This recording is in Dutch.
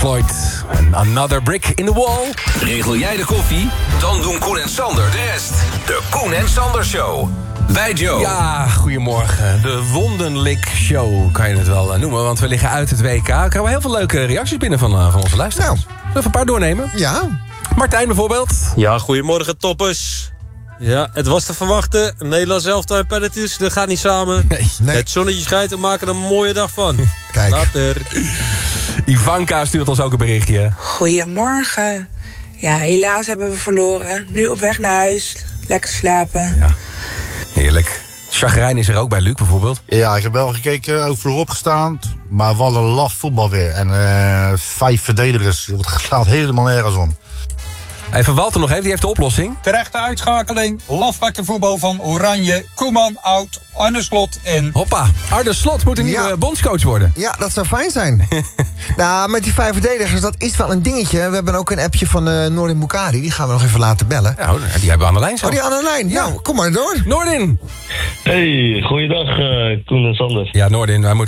Floyd en Another Brick in the Wall. Regel jij de koffie? Dan doen Koen en Sander de rest. De Koen en Sander Show. Bij Joe. Ja, goedemorgen. De Wondenlik Show kan je het wel noemen, want we liggen uit het WK. We krijgen heel veel leuke reacties binnen van onze luisteraars. Zullen we even een paar doornemen? Ja. Martijn bijvoorbeeld. Ja, goedemorgen toppers. Ja, het was te verwachten. Nederland zelf en penalties, dat gaat niet samen. Nee. Het zonnetje schijnt, we maken er een mooie dag van. Kijk. Later. Ivanka stuurt ons ook een berichtje. Goedemorgen. Ja, helaas hebben we verloren. Nu op weg naar huis. Lekker slapen. Ja, heerlijk. Chagrijn is er ook bij Luc bijvoorbeeld. Ja, ik heb wel gekeken, ook voorop gestaan. Maar wat een laf voetbal weer. En 5 verdedigers. Het gaat helemaal nergens om. Even Walter nog even, die heeft de oplossing. Terechte uitschakeling, lafbakkenvoetbal van Oranje, Koeman, Oud, Arne Slot en... Hoppa, Arne Slot moet een nieuwe bondscoach worden. Ja, dat zou fijn zijn. Nou, met die 5 verdedigers, dat is wel een dingetje. We hebben ook een appje van Noordin Bukari. Die gaan we nog even laten bellen. Ja, die hebben we aan de lijn zo. Oh, die aan de lijn. Nou, kom maar door. Noordin! Hey, goeiedag Koen en Sander. Ja, Noordin, wij moeten